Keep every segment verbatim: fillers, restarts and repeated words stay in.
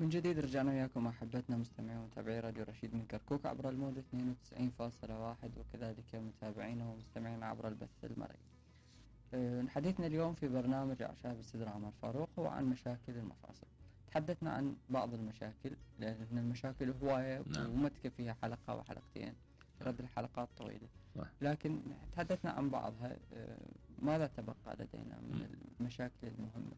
من جديد رجعنا وياكم أحبتنا مستمعين ومتابعي راديو رشيد من كركوك عبر الموجة اثنين وتسعين فاصلة واحد، وكذلك متابعينا ومستمعين عبر البث المرئي. أه حديثنا اليوم في برنامج أعشاب بالصدر عمر فاروق هو عن مشاكل المفاصل. تحدثنا عن بعض المشاكل لأن المشاكل هواية نعم. وما تكفيها حلقة وحلقتين، رد الحلقات طويلة، صح. لكن تحدثنا عن بعضها. أه ماذا تبقى لدينا من المشاكل المهمة؟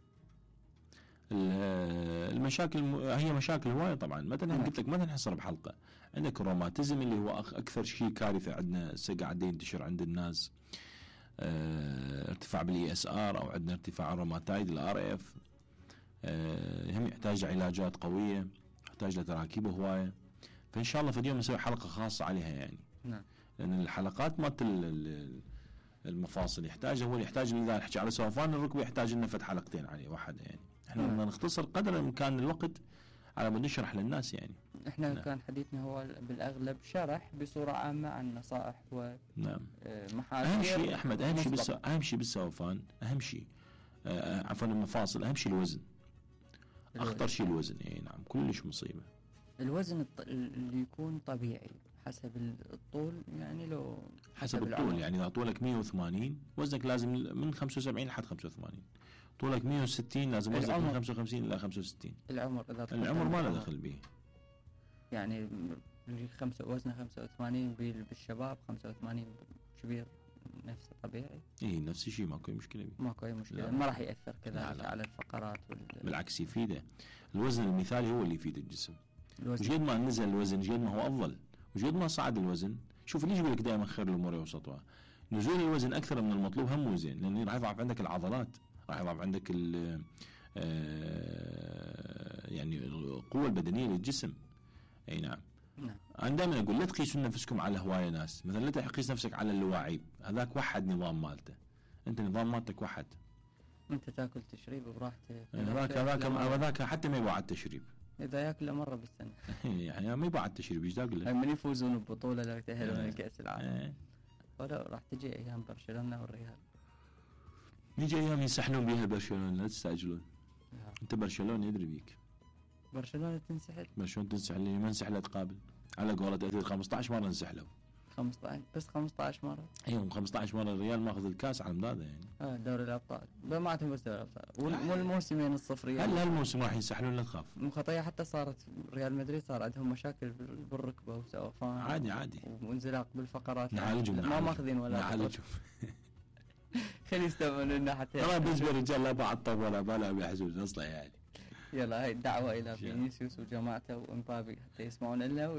المشاكل هي مشاكل هواية طبعا، مثلا قلت لك ما تنحصر بحلقة. عندك الروماتيزم اللي هو أكثر شيء كارثة عندنا قاعد ينتشر عند الناس، اه ارتفاع بالاي اس ار او عندنا ارتفاع الروماتايد الار اف، اه هم يحتاج علاجات قوية، يحتاج لتراكيب هواية. فإن شاء الله في اليوم نسوي حلقة خاصة عليها يعني. نعم. لأن الحلقات مالت المفاصل يحتاج هو يحتاج إذا نحكي على سوفان الركبة يحتاج لنا فتح حلقتين عليه واحدة يعني. احنا بدنا نختصر قدر الامكان الوقت على ما نشرح للناس يعني. احنا نعم. كان حديثنا هو بالاغلب شرح بصوره عامه عن نصائح و نعم. محاذير. اهم شيء احمد اهم شيء بالسو... اهم شيء بالسوفان اهم شيء آه عفوا المفاصل اهم شيء الوزن. الوزن. اخطر شيء الوزن يعني. نعم كلش مصيبه. الوزن الط... اللي يكون طبيعي حسب الطول يعني، لو حسب الطول العمر. يعني اذا طولك مية وثمانين وزنك لازم من خمسة وسبعين لحد خمسة وثمانين، طولك مية وستين لازم وزنك من خمسة وخمسين إلى خمسة وستين. العمر إذا العمر ما له دخل به يعني. اللي خمسة وزنه خمسة وثمانين بالشباب خمسة وثمانين كبير نفسه طبيعي. اي نفس الشيء ماكو مشكله به. ماكو اي مشكله لا. ما راح ياثر كذلك على الفقرات وال... بالعكس يفيده. الوزن المثالي هو اللي يفيد الجسم. وجد ما نزل الوزن جد ما هو افضل، وجد ما صعد الوزن. شوف ليش يقول لك دائما خير الامور وسطها. نزول الوزن اكثر من المطلوب هم مو زين، لانه راح يضعف عندك العضلات، راح يضعف عندك ال يعني القوه البدنيه للجسم. اي نعم. نعم. انا دائما اقول لا تقيسوا نفسكم على هوايه ناس، مثلا لا تقيس نفسك على اللواعيب، هذاك وحد نظام مالته، انت نظام مالتك وحد. انت تاكل تشريب براحتك. هذاك هذاك هذاك حتى ما يباع التشريب. إذا ياكل مرة بالسنة. يعني ما يباع التشريب ايش تاكل؟ من يفوزون ببطولة لا يتأهلون لكأس العالم. ولا راح تجي أيام برشلونة والريال. نيجي أيام ينسحلون بها برشلونة، لا تستعجلون. أنت برشلونة يدري بيك. برشلونة تنسحل. برشلونة تنسحل اللي ما انسحلت قابل. على قولة أثير خمسة عشر مرة انسحلوا. خمسة عشر بس خمسة عشر مرة. ايوه خمسة عشر مرة الريال ماخذ الكاس على مداده يعني. اه دوري الابطال ما عندهم بس دوري الابطال والموسمين الصفريين. هل هالموسم راح ينسحلون لا تخاف. مخطيه حتى صارت ريال مدريد صار عندهم مشاكل بالركبه وسوفان. عادي عادي. وانزلاق بالفقرات. نعالجهم ما ماخذين ولا. نعالجهم. خلي يستمعون لنا حتى. ترى بالنسبة للرجال لا بعطب ولا بالا بيحزون اصلا يعني. يلا هاي الدعوة إلى فينيسيوس وجماعته وإمبابي حتى يسمعون لنا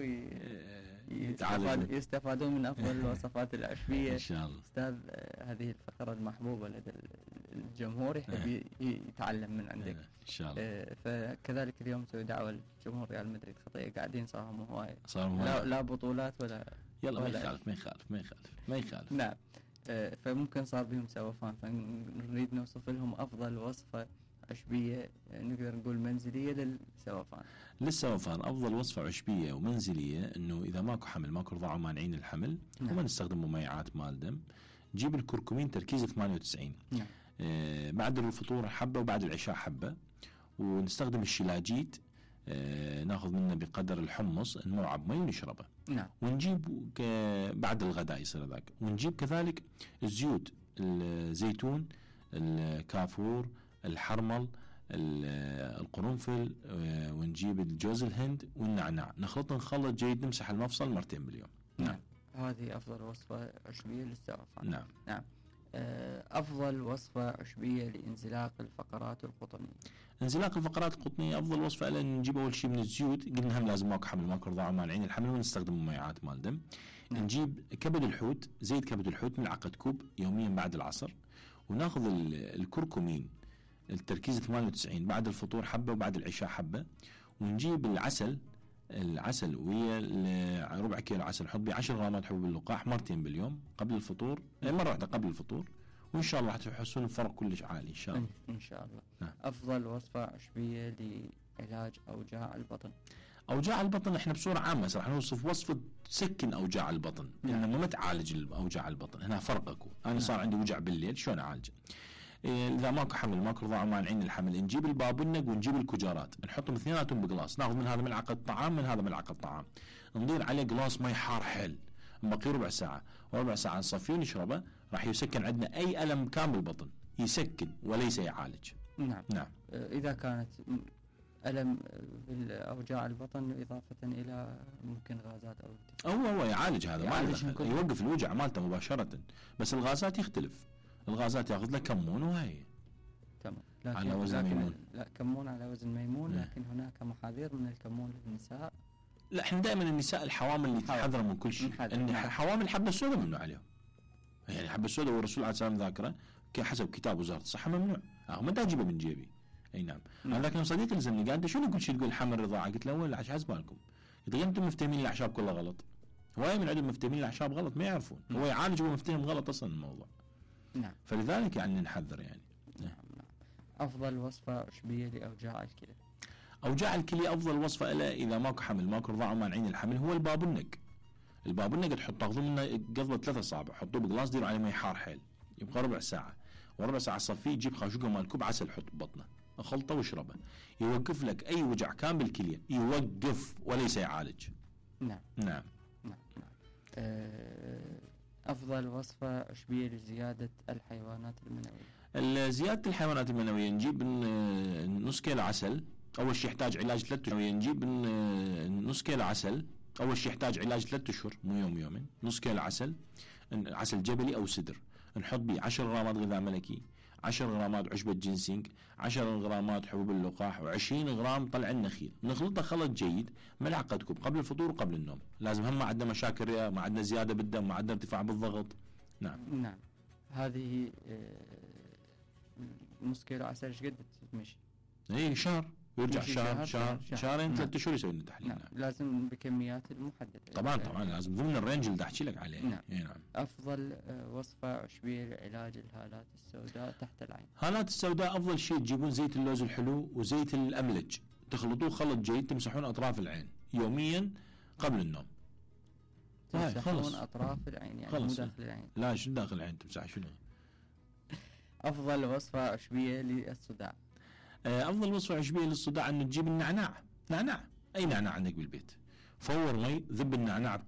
ويستفادون من أفضل الوصفات العشبية إن شاء الله. أستاذ هذه الفقرة المحبوبة لدى الجمهور يحب يتعلم من عندك إن شاء الله. فكذلك اليوم نسوي دعوة لجمهور ريال مدريد خطية قاعدين صارهم هواية صارهم لا, لا بطولات ولا يلا ما يخالف ما يخالف ما يخالف ما يخالف نعم. فممكن صار بهم سوفان، فنريد نوصف لهم أفضل وصفة عشبية نقدر نقول منزلية للسوفان. للسوفان أفضل وصفة عشبية ومنزلية إنه إذا ماكو حمل ماكو رضاعة ومانعين الحمل نعم. وما نستخدم مميعات مال دم، جيب الكركمين تركيزه ثمانية وتسعين نعم. آه بعد الفطور حبة وبعد العشاء حبة، ونستخدم الشلاجيت آه ناخذ منه بقدر الحمص الموعب مي ونشربه نعم. ونجيب بعد الغداء يصير ذاك، ونجيب كذلك الزيوت الزيتون الكافور الحرمل القرنفل ونجيب الجوز الهند والنعناع نخلط نخلط جيد نمسح المفصل مرتين باليوم. نعم. هذه أفضل وصفة عشبية للسوفان. نعم. نعم. أفضل وصفة عشبية لإنزلاق الفقرات القطنية. انزلاق الفقرات القطنية أفضل وصفة لأن نجيب أول شيء من الزيوت، قلنا هم لازم ماكو حمل ماكو رضاعة مانعين الحمل ونستخدم مميعات مال دم. نعم. نجيب كبد الحوت زيت كبد الحوت ملعقة كوب يوميا بعد العصر، وناخذ الكركمين التركيز ثمانية وتسعين بعد الفطور حبة وبعد العشاء حبة، ونجيب العسل العسل ويا ربع كيلو عسل نحط به عشر غرامات حبوب اللقاح مرتين باليوم قبل الفطور مرة واحدة قبل الفطور، وإن شاء الله راح تحسون الفرق كلش عالي إن شاء الله. إن شاء الله. نعم. أفضل وصفة عشبية لعلاج أوجاع البطن. أوجاع البطن إحنا بصورة عامة راح نوصف وصفة تسكن أوجاع البطن. نعم. إنما ما تعالج أوجاع البطن، هنا فرق أكو. أنا نعم. صار عندي وجع بالليل شلون أعالجه؟ إيه، اذا ماكو حمل ماكو رضاعه ومانعين الحمل، نجيب البابونج ونجيب الكجارات نحطهم اثنيناتهم بقلاص، ناخذ من هذا ملعقه طعام من هذا ملعقه طعام، نضير عليه قلاص مي حار حيل نبقيه ربع ساعه، وربع ساعه نصفيه ونشربه، راح يسكن عندنا اي الم كان بالبطن، يسكن وليس يعالج. نعم. نعم. إذا كانت ألم بالأوجاع البطن إضافة إلى ممكن غازات أو ارتفاع. هو هو يعالج هذا، ما يعالج يدخل. كله. يوقف الوجع مالته مباشرة، بس الغازات يختلف، الغازات ياخذ له كمون وهي تمام. على وزن لكن ميمون. لا كمون على وزن ميمون، نعم. لكن هناك محاذير من الكمون للنساء. لا احنا دائما النساء الحوامل اللي تحذر من كل شيء، نحذر. ان نعم. حوامل الحبه السوداء ممنوع عليهم، يعني الحبه السوداء والرسول عليه السلام ذاكره حسب كتاب وزاره الصحه ممنوع، اه ما اجيبه من جيبي. اي نعم. نعم. لكن صديقي لزمني قال شنو كل شيء تقول حمل رضاعه؟ قلت له ولا عاش بالكم، قلت له انتم مفتهمين الاعشاب كلها غلط، هواي من عندهم مفتهمين الاعشاب غلط ما يعرفون، هو يعالج وهو مفتهم غلط اصلا الموضوع. نعم. فلذلك يعني نحذر يعني. نعم. نعم. أفضل وصفة عشبية لأوجاع الكلى. اوجاع الكلى افضل وصفه له اذا ماكو حمل ماكو رضاعه ومانعين الحمل هو البابونج. البابونج تحط تاخذون منه قضبه ثلاثة اصابع، حطوه بقلاص ديروا عليه مي حار حيل، يبقى ربع ساعه، وربع ساعه صفيه، تجيب خاشوقه مال كوب عسل حط ببطنه، خلطه واشربه، يوقف لك اي وجع كان بالكليه، يوقف وليس يعالج. نعم. نعم. نعم. نعم. آه، أفضل وصفة عشبية لزيادة الحيوانات المنوية. زياده الحيوانات المنويه نجيب ن- نص كيلو عسل، اول شيء يحتاج علاج ثلاث اشهر، نجيب ن- نص كيلو عسل، اول شيء يحتاج علاج ثلاث اشهر مو يوم يومين، نص كيلو عسل، عسل جبلي او سدر، نحط به عشر غرامات غذاء ملكي، عشر غرامات عشبة جنسينج، عشر غرامات حبوب اللقاح، وعشرين غرام طلع النخيل، نخلطه خلط جيد، ملعقة كوب قبل الفطور وقبل النوم، لازم هم ما عندنا مشاكل رئة، ما عندنا زيادة بالدم، ما عندنا ارتفاع بالضغط. نعم. نعم. هذه آه، نص كيلو عسل ايش قد تمشي؟ اي شهر ويرجع يمشي شهر شهر، شهر شهر. شهرين نعم. ثلاث اشهر يسوي لنا تحليل. نعم. نعم. لازم بكميات محددة. طبعا طبعا لازم ضمن الرينج اللي احكي لك عليه. نعم. إيه نعم. أفضل آه، وصفة عشبية لعلاج الهالات السوداء تحت العين. هالات السوداء افضل شيء تجيبون زيت اللوز الحلو وزيت الاملج، تخلطوه خلط جيد، تمسحون اطراف العين يوميا قبل النوم. هاي تمسحون خلص. أطراف العين يعني خلص. مو داخل العين. لا شو داخل العين تمسح شنو؟ أفضل وصفة عشبية للصداع. آه، افضل وصفه عشبيه للصداع ان تجيب النعناع، نعناع اي نعناع عندك بالبيت، فور مي ذب النعناع